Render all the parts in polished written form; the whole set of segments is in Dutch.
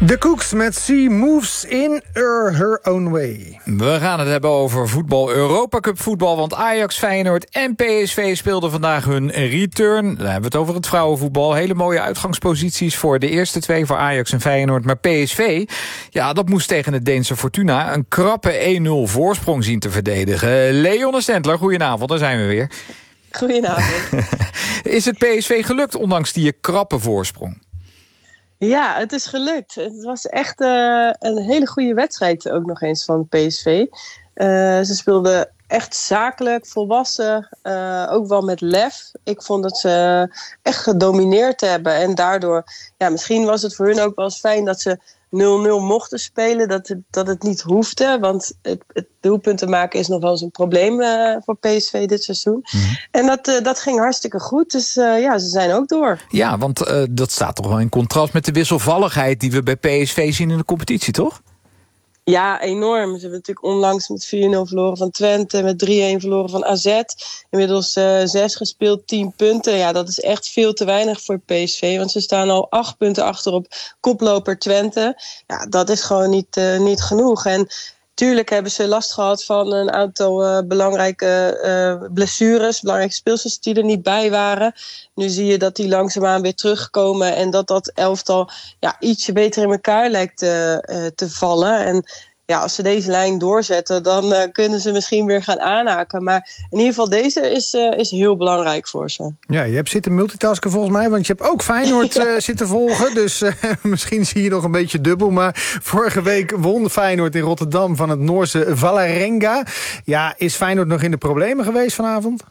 De Cooks met She Moves in Her Own Way. We gaan het hebben over voetbal, Europa Cup voetbal. Want Ajax, Feyenoord en PSV speelden vandaag hun return. Dan hebben we het over het vrouwenvoetbal. Hele mooie uitgangsposities voor de eerste twee, voor Ajax en Feyenoord. Maar PSV, ja, dat moest tegen het Deense Fortuna een krappe 1-0 voorsprong zien te verdedigen. Leon Stendler, goedenavond, daar zijn we weer. Goedenavond. Is het PSV gelukt, ondanks die krappe voorsprong? Ja, het is gelukt. Het was echt een hele goede wedstrijd ook nog eens van PSV. Ze speelden echt zakelijk, volwassen, ook wel met lef. Ik vond dat ze echt gedomineerd hebben. En daardoor, ja, misschien was het voor hun ook wel eens fijn dat ze 0-0 mochten spelen, dat het niet hoefde. Want het doelpunten maken is nog wel eens een probleem voor PSV dit seizoen. Mm-hmm. En dat ging hartstikke goed. Dus ja, ze zijn ook door. Ja, want dat staat toch wel in contrast met de wisselvalligheid die we bij PSV zien in de competitie, toch? Ja, enorm. Ze hebben natuurlijk onlangs met 4-0 verloren van Twente, met 3-1 verloren van AZ. Inmiddels 6 gespeeld, 10 punten. Ja, dat is echt veel te weinig voor PSV, want ze staan al 8 punten achter op koploper Twente. Ja, dat is gewoon niet genoeg. En tuurlijk hebben ze last gehad van een aantal belangrijke blessures, belangrijke speelsters die er niet bij waren. Nu zie je dat die langzaamaan weer terugkomen en dat elftal ietsje beter in elkaar lijkt te vallen. En ja, als ze deze lijn doorzetten, dan kunnen ze misschien weer gaan aanhaken. Maar in ieder geval, deze is heel belangrijk voor ze. Ja, je hebt zitten multitasken volgens mij, want je hebt ook Feyenoord zitten volgen. Dus misschien zie je nog een beetje dubbel. Maar vorige week won Feyenoord in Rotterdam van het Noorse Vålerenga. Ja, is Feyenoord nog in de problemen geweest vanavond?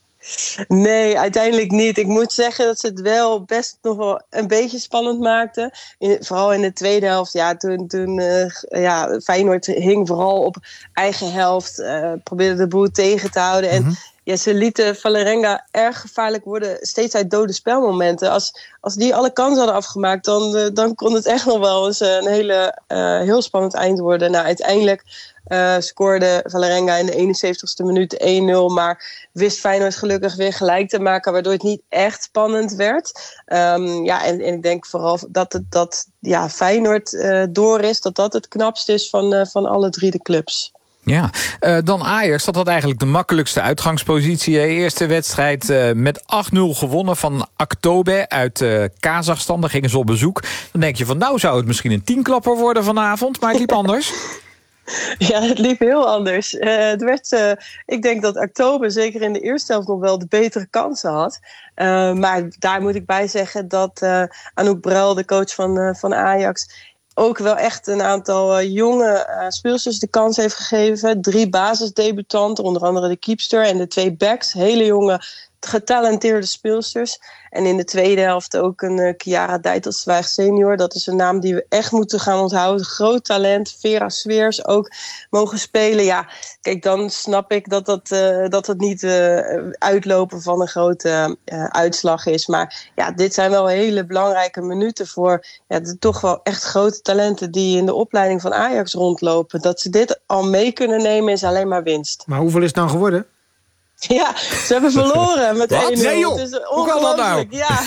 Nee, uiteindelijk niet. Ik moet zeggen dat ze het wel best nog wel een beetje spannend maakten. Vooral in de tweede helft. Ja, toen Feyenoord hing vooral op eigen helft. Probeerde de boel tegen te houden. En ja, ze lieten Vålerenga erg gevaarlijk worden. Steeds uit dode spelmomenten. Als die alle kansen hadden afgemaakt, dan kon het echt nog wel eens een heel spannend eind worden. Nou, uiteindelijk scoorde Vålerenga in de 71ste minuut 1-0. Maar wist Feyenoord gelukkig weer gelijk te maken, waardoor het niet echt spannend werd. En ik denk vooral dat Feyenoord door is. Dat het knapst is van alle drie de clubs. Ja, dan Ajax, dat had eigenlijk de makkelijkste uitgangspositie. Eerste wedstrijd met 8-0 gewonnen van Aktobe uit Kazachstan. Daar gingen ze op bezoek. Dan denk je van, nou zou het misschien een 10-klapper worden vanavond, maar het liep anders. Ja, het liep heel anders. Het werd, ik denk dat Aktobe zeker in de eerste helft nog wel de betere kansen had. Maar daar moet ik bij zeggen dat Anouk Bruil, de coach van Ajax, ook wel echt een aantal jonge speelsters de kans heeft gegeven. 3 basisdebutanten, onder andere de keepster en de 2 backs. Hele jonge, getalenteerde speelsters. En in de tweede helft ook een Chiara Dijtelswijg senior. Dat is een naam die we echt moeten gaan onthouden. Groot talent. Vera Sweers ook mogen spelen. Ja, kijk, dan snap ik dat het niet uitlopen van een grote uitslag is. Maar ja, dit zijn wel hele belangrijke minuten voor de toch wel echt grote talenten die in de opleiding van Ajax rondlopen. Dat ze dit al mee kunnen nemen is alleen maar winst. Maar hoeveel is het dan geworden? Ja, ze hebben verloren met 1-0. Nee joh, hoe kan dat nou? Ja.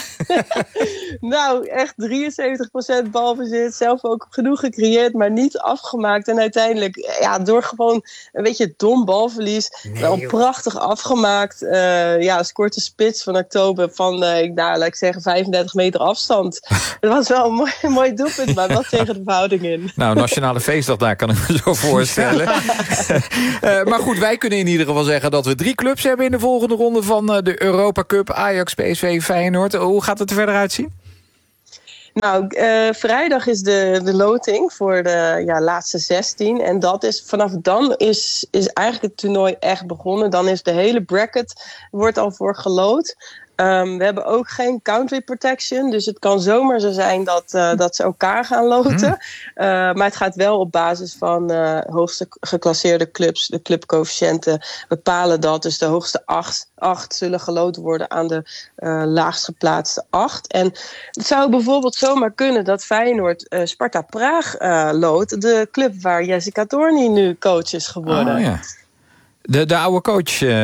Nou, echt 73% balbezit. Zelf ook genoeg gecreëerd, maar niet afgemaakt. En uiteindelijk, door gewoon een beetje dom balverlies. Wel prachtig afgemaakt. Scoort de spits van Oktober van, laat ik zeggen, 35 meter afstand. Dat was wel een mooi doelpunt, maar wel tegen de verhouding in. Nou, nationale feestdag, daar kan ik me zo voorstellen. Maar goed, wij kunnen in ieder geval zeggen dat we 3 clubs hebben in de volgende ronde van de Europa Cup. Ajax, PSV, Feyenoord. Hoe gaat het er verder uitzien? Nou, vrijdag is de loting voor de laatste 16. En vanaf dan is eigenlijk het toernooi echt begonnen. Dan is de hele bracket, wordt al voor geloot. We hebben ook geen country protection. Dus het kan zomaar zo zijn dat ze elkaar gaan loten. Maar het gaat wel op basis van hoogste geclasseerde clubs. De clubcoëfficiënten bepalen dat. Dus de hoogste 8 zullen geloten worden aan de laagst geplaatste 8. En het zou bijvoorbeeld zomaar kunnen dat Feyenoord Sparta Praag loodt. De club waar Jessica Torny nu coach is geworden. Oh, ja. De oude coach.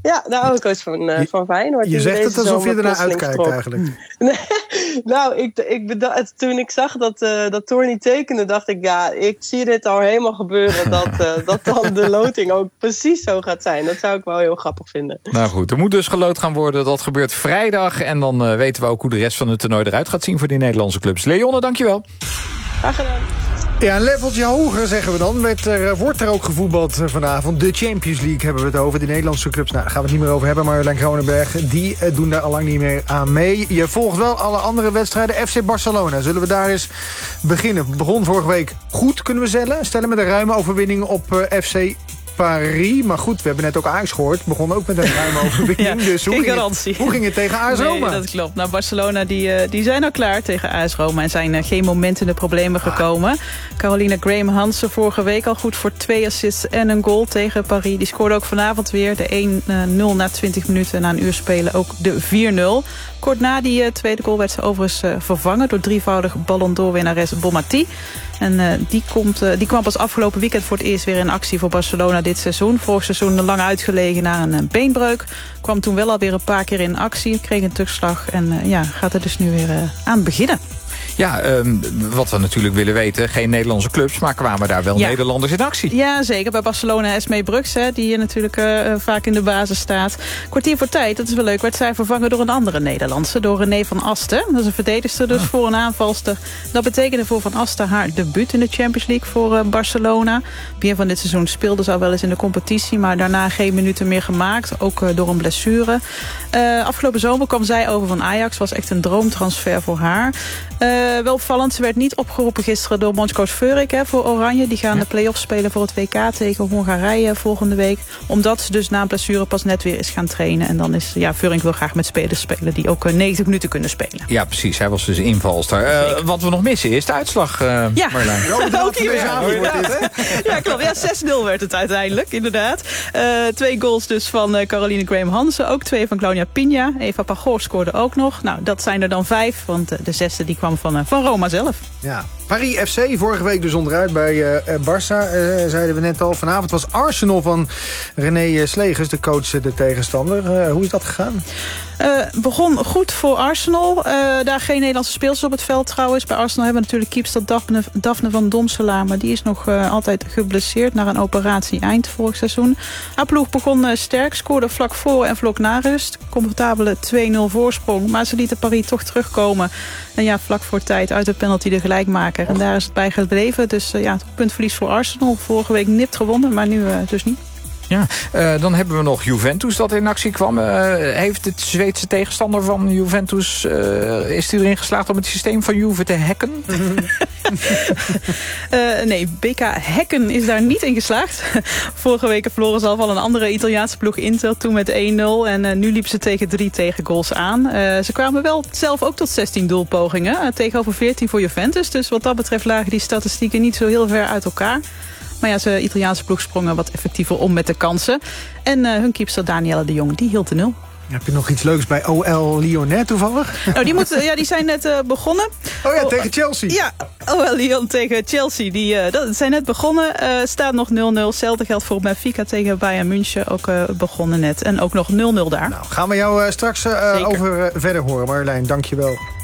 Ja, de oude coach van Feyenoord. Je zegt het alsof je ernaar uitkijkt eigenlijk. Nee, nou, toen ik zag dat Toornie tekende, dacht ik, ja, ik zie dit al helemaal gebeuren. Dat dan de loting ook precies zo gaat zijn. Dat zou ik wel heel grappig vinden. Nou goed, er moet dus geloot gaan worden. Dat gebeurt vrijdag. En dan weten we ook hoe de rest van het toernooi eruit gaat zien voor die Nederlandse clubs. Leonne, dankjewel. Graag gedaan. Ja, een leveltje hoger, zeggen we dan. Wordt er ook gevoetbald vanavond. De Champions League hebben we het over. Die Nederlandse clubs, nou, daar gaan we het niet meer over hebben. Marjolein Kronenberg, die doen daar al lang niet meer aan mee. Je volgt wel alle andere wedstrijden. FC Barcelona, zullen we daar eens beginnen? Begon vorige week goed, kunnen we stellen met een ruime overwinning op FC Paris. Maar goed, we hebben net ook Ajax gehoord. Begon ook met een ruime overwinning. Ja, dus hoe ging het tegen AS Roma? Nee, dat klopt. Nou, Barcelona die zijn al klaar tegen AS Roma en zijn geen moment in de problemen gekomen. Caroline Graham Hansen vorige week al goed voor 2 assists en een goal tegen Paris. Die scoorde ook vanavond weer de 1-0 na 20 minuten. Na een uur spelen ook de 4-0. Kort na die tweede goal werd ze overigens vervangen door drievoudige Ballon d'Or-winnares Bonmati. En die kwam pas afgelopen weekend voor het eerst weer in actie voor Barcelona dit seizoen. Vorig seizoen lang uitgelegen na een beenbreuk. Kwam toen wel alweer een paar keer in actie. Kreeg een terugslag en gaat er dus nu weer aan beginnen. Ja, wat we natuurlijk willen weten, geen Nederlandse clubs, maar kwamen daar wel Nederlanders in actie? Ja, zeker. Bij Barcelona Esmee Brugs, die hier natuurlijk vaak in de basis staat. Kwartier voor tijd, dat is wel leuk, werd zij vervangen door een andere Nederlandse, door René van Asten. Dat is een verdedigster dus voor een aanvalster. Dat betekende voor Van Asten haar debuut in de Champions League voor Barcelona. Begin van dit seizoen speelde ze al wel eens in de competitie, maar daarna geen minuten meer gemaakt, ook door een blessure. Afgelopen zomer kwam zij over van Ajax, was echt een droomtransfer voor haar. Wel opvallend, ze werd niet opgeroepen gisteren door bondscoach Veurik voor Oranje. Die gaan de play-offs spelen voor het WK tegen Hongarije volgende week. Omdat ze dus na een blessure pas net weer is gaan trainen. En dan is, Veurik wil graag met spelers spelen die ook 90 minuten kunnen spelen. Ja, precies. Hij was dus invalster. Wat we nog missen is de uitslag, Marjolein. Ook hier ja, klopt. Ja, 6-0 werd het uiteindelijk, inderdaad. 2 goals dus van Caroline Graham Hansen. Ook 2 van Claudia Pina. Eva Pagor scoorde ook nog. Nou, dat zijn er dan 5, want de 6e die kwam van Roma zelf. Ja. Paris FC, vorige week dus onderuit bij Barça, zeiden we net al. Vanavond was Arsenal van René Slegers, de coach, de tegenstander. Hoe is dat gegaan? Begon goed voor Arsenal. Daar geen Nederlandse speelsters op het veld trouwens. Bij Arsenal hebben we natuurlijk keepster Daphne van Domselaar. Maar die is nog altijd geblesseerd na een operatie eind vorig seizoen. Haar ploeg begon sterk, scoorde vlak voor en vlak na rust. Comfortabele 2-0 voorsprong. Maar ze lieten Paris toch terugkomen. En vlak voor tijd uit de penalty de gelijkmaker. En daar is het bij gebleven. Dus het puntverlies voor Arsenal. Vorige week nipt gewonnen, maar nu dus niet. Ja, dan hebben we nog Juventus dat in actie kwam. Heeft het Zweedse tegenstander van Juventus, is die erin geslaagd om het systeem van Juve te hacken? Nee, BK Hacken is daar niet in geslaagd. Vorige week verloren ze al van een andere Italiaanse ploeg Inter, toen met 1-0. En nu liepen ze tegen 3 tegengoals aan. Ze kwamen wel zelf ook tot 16 doelpogingen, tegenover 14 voor Juventus. Dus wat dat betreft lagen die statistieken niet zo heel ver uit elkaar. Maar de Italiaanse ploeg sprongen wat effectiever om met de kansen. En hun keepster Danielle de Jong, die hield de 0. Heb je nog iets leuks bij OL Lyonnais toevallig? Nou, die zijn net begonnen. Oh ja, tegen Chelsea. Ja, OL Lyon tegen Chelsea. Die zijn net begonnen. Staat nog 0-0. Hetzelfde geldt voor Benfica tegen Bayern München. Ook begonnen net. En ook nog 0-0 daar. Nou, gaan we jou straks over verder horen, Marjolein. Dank je wel.